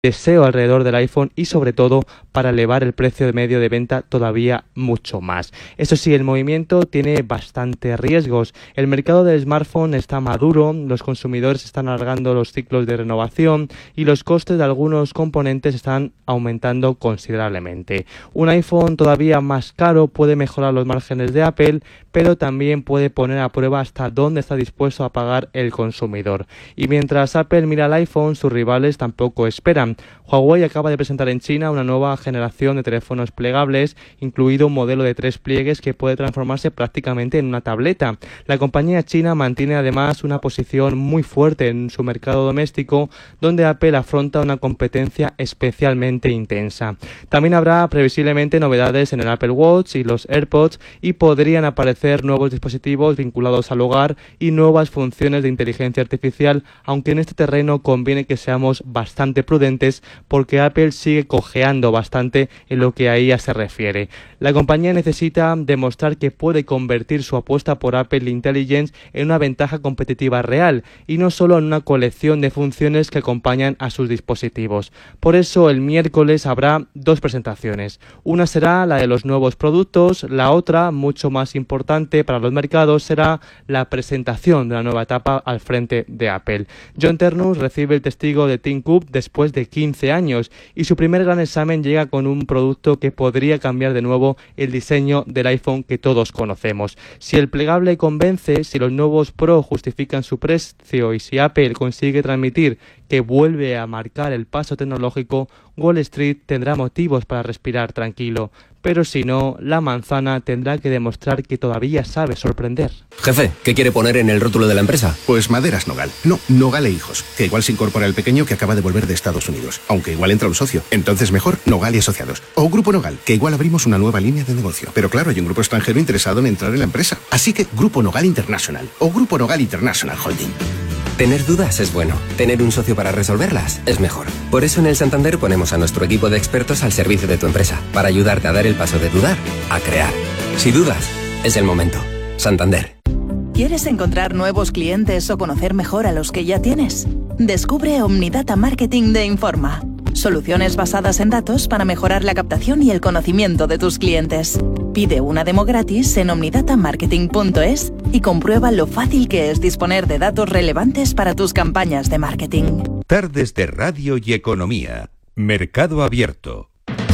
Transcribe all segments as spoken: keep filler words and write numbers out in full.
deseo alrededor del iPhone y sobre todo para elevar el precio de medio de venta todavía mucho más. Eso sí, el movimiento tiene bastantes riesgos. El mercado del smartphone está maduro, los consumidores están alargando los ciclos de renovación y los costes de algunos componentes están aumentando considerablemente. Un iPhone todavía más caro puede mejorar los márgenes de Apple, pero también puede poner a prueba hasta dónde está dispuesto a pagar el consumidor. Y mientras Apple mira al iPhone, sus rivales tampoco esperan. Huawei acaba de presentar en China una nueva generación de teléfonos plegables, incluido un modelo de tres pliegues que puede transformarse prácticamente en una tableta. La compañía china mantiene además una posición muy fuerte en su mercado doméstico, donde Apple afronta una competencia especialmente intensa. También habrá previsiblemente novedades en el Apple Watch y los AirPods y podrían aparecer nuevos dispositivos vinculados al hogar y nuevas funciones de inteligencia artificial, aunque en este terreno conviene que seamos bastante prudentes porque Apple sigue cojeando bastante en lo que a ella se refiere. La compañía necesita demostrar que puede convertir su apuesta por Apple Intelligence en una ventaja competitiva real y no solo en una colección de funciones que acompañan a sus dispositivos. Por eso el miércoles habrá dos presentaciones. Una será la de los nuevos productos, la otra, mucho más importante para los mercados, será la presentación de la nueva etapa al frente de Apple. John Ternus recibe el testigo de Tim Cook después de quince años y su primer gran examen llega con un producto que podría cambiar de nuevo el diseño del iPhone que todos conocemos. Si el plegable convence, si los nuevos Pro justifican su precio y si Apple consigue transmitir que vuelve a marcar el paso tecnológico, Wall Street tendrá motivos para respirar tranquilo. Pero si no, la manzana tendrá que demostrar que todavía sabe sorprender. Jefe, ¿qué quiere poner en el rótulo de la empresa? Pues Maderas Nogal. No, Nogal e Hijos, que igual se incorpora el pequeño que acaba de volver de Estados Unidos. Aunque igual entra un socio. Entonces mejor Nogal y Asociados. O Grupo Nogal, que igual abrimos una nueva línea de negocio. Pero claro, hay un grupo extranjero interesado en entrar en la empresa. Así que Grupo Nogal International o Grupo Nogal International Holding. Tener dudas es bueno. Tener un socio para resolverlas es mejor. Por eso en el Santander ponemos a nuestro equipo de expertos al servicio de tu empresa, para ayudarte a dar el paso de dudar a crear. Si dudas, es el momento. Santander. ¿Quieres encontrar nuevos clientes o conocer mejor a los que ya tienes? Descubre Omnidata Marketing de Informa. Soluciones basadas en datos para mejorar la captación y el conocimiento de tus clientes. Pide una demo gratis en omnidata marketing punto es y comprueba lo fácil que es disponer de datos relevantes para tus campañas de marketing. Tardes de Radio y Economía. Mercado Abierto.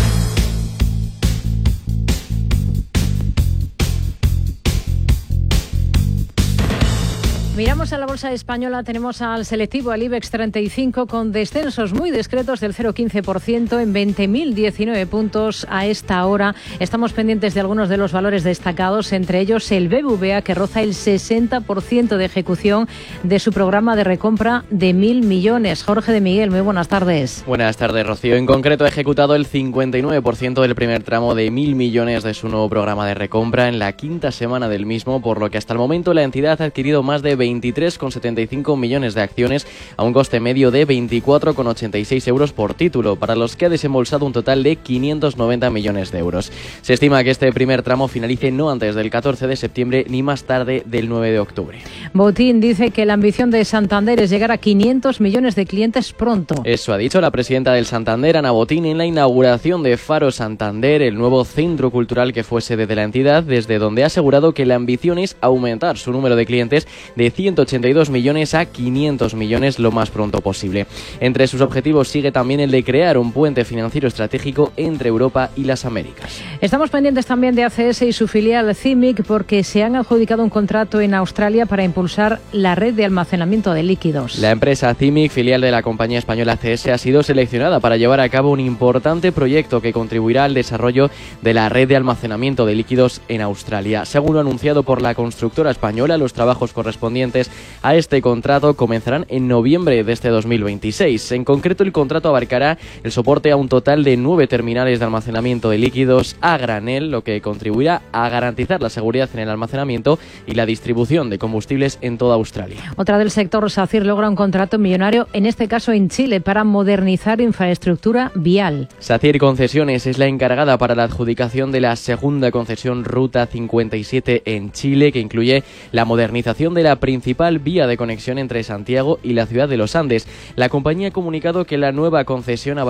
Miramos a la bolsa española, tenemos al selectivo, al IBEX treinta y cinco, con descensos muy discretos del cero coma quince por ciento en veinte mil diecinueve puntos a esta hora. Estamos pendientes de algunos de los valores destacados, entre ellos el B B V A, que roza el sesenta por ciento de ejecución de su programa de recompra de mil millones. Jorge de Miguel, muy buenas tardes. Buenas tardes, Rocío. En concreto ha ejecutado el cincuenta y nueve por ciento del primer tramo de mil millones de su nuevo programa de recompra en la quinta semana del mismo, por lo que hasta el momento la entidad ha adquirido más de veintitrés coma setenta y cinco millones de acciones a un coste medio de veinticuatro coma ochenta y seis euros por título, para los que ha desembolsado un total de quinientos noventa millones de euros. Se estima que este primer tramo finalice no antes del catorce de septiembre ni más tarde del nueve de octubre. Botín dice que la ambición de Santander es llegar a quinientos millones de clientes pronto. Eso ha dicho la presidenta del Santander, Ana Botín, en la inauguración de Faro Santander, el nuevo centro cultural que fue sede de la entidad, desde donde ha asegurado que la ambición es aumentar su número de clientes de ciento ochenta y dos millones a quinientos millones lo más pronto posible. Entre sus objetivos sigue también el de crear un puente financiero estratégico entre Europa y las Américas. Estamos pendientes también de A C S y su filial C I M I C, porque se han adjudicado un contrato en Australia para impulsar la red de almacenamiento de líquidos. La empresa C I M I C, filial de la compañía española A C S, ha sido seleccionada para llevar a cabo un importante proyecto que contribuirá al desarrollo de la red de almacenamiento de líquidos en Australia. Según lo anunciado por la constructora española, los trabajos correspondientes a este contrato comenzarán en noviembre de este dos mil veintiséis. En concreto, el contrato abarcará el soporte a un total de nueve terminales de almacenamiento de líquidos a granel, lo que contribuirá a garantizar la seguridad en el almacenamiento y la distribución de combustibles en toda Australia. Otra del sector, SACIR logra un contrato millonario, en este caso en Chile, para modernizar infraestructura vial. SACIR Concesiones es la encargada para la adjudicación de la segunda concesión Ruta cincuenta y siete en Chile, que incluye la modernización de la principal principal vía de conexión entre Santiago y la ciudad de Los Andes. La compañía ha comunicado que la nueva concesión